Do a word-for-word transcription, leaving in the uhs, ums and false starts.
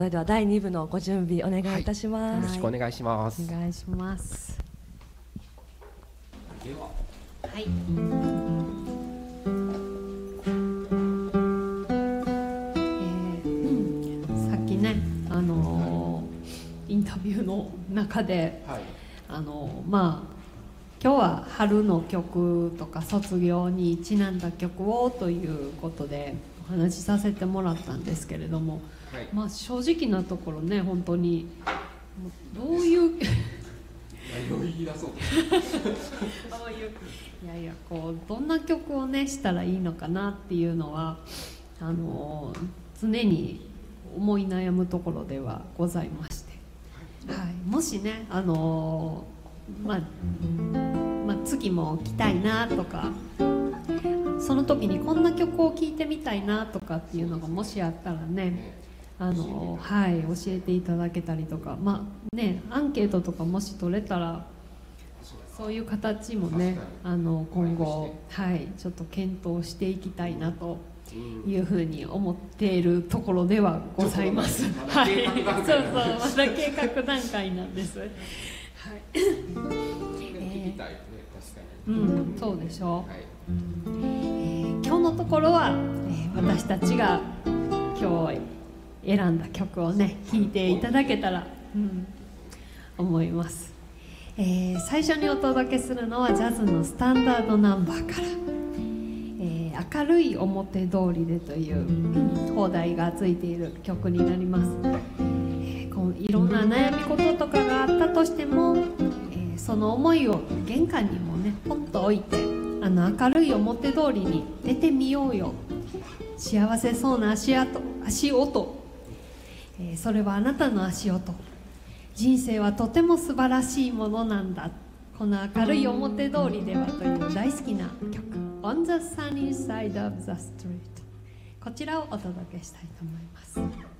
それではだいに部のご準備お願いいたします。 よろしくお願いします。 お願いします。 では、 はい。えーうん、さっきね、あのーインタビューの中で、 はい、 あのーまあ今日は春の曲とか卒業にちなんだ曲をということでお話しさせてもらったんですけれども、 はい、 まあ正直なところね、本当にどういう余韻だそういやいや、こうどんな曲をねしたらいいのかなっていうのはあの常に思い悩むところではございまして、はい、もしねあのまあ、まあ次も来たいなとか、その時にこんな曲を聴いてみたいなとかっていうのがもしあったらね、あのはい、教えていただけたりとか、まあね、アンケートとかもし取れたらそういう形もね、あの今後、はい、ちょっと検討していきたいなというふうに思っているところではございます。はい、そうそう、まだ計画段階なんです。はい。えー、うん、そうでしょう。はい、えー、今日のところは、えー、私たちが今日選んだ曲をね聴いていただけたら、うん、思います。えー、最初にお届けするのはジャズのスタンダードナンバーから、えー、明るい表通りでという放題がついている曲になります。えー、こういろんな悩み事とかがあったとしても、えー、その思いを玄関にもねポンと置いて、あの明るい表通りに出てみようよ、幸せそうな足跡、足音、えー、それはあなたの足音、人生はとても素晴らしいものなんだ、この明るい表通りではという大好きな曲 On the sunny side of the street、 こちらをお届けしたいと思います。